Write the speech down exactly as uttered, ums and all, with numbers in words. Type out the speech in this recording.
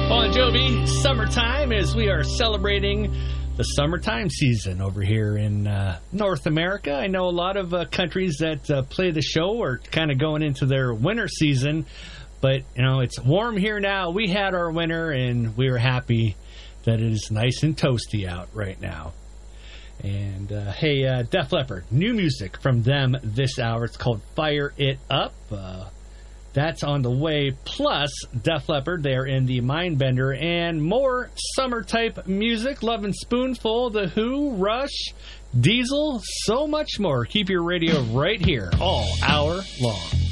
Bon Jovi, summertime, as we are celebrating the summertime season over here in uh, North America. I know a lot of uh, countries that uh, play the show are kind of going into their winter season, but, you know, it's warm here now. We had our winter, and we were happy that it is nice and toasty out right now. And, uh, hey, uh, Def Leppard, new music from them this hour. It's called Fire It Up. Uh, that's on the way. Plus, Def Leppard, they're in the Mindbender, and more summer-type music. Lovin' Spoonful, The Who, Rush, Diesel, so much more. Keep your radio right here all hour long.